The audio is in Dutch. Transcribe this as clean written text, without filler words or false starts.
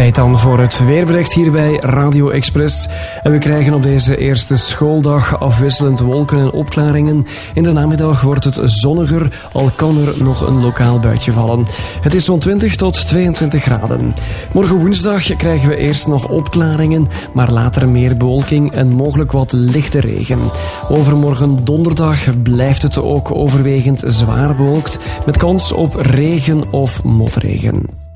Tijd dan voor het weerbericht hier bij Radio Express. En we krijgen op deze eerste schooldag afwisselend wolken en opklaringen. In de namiddag wordt het zonniger, al kan er nog een lokaal buitje vallen. Het is zo'n 20 tot 22 graden. Morgen woensdag krijgen we eerst nog opklaringen, maar later meer bewolking en mogelijk wat lichte regen. Overmorgen donderdag blijft het ook overwegend zwaar bewolkt, met kans op regen of motregen.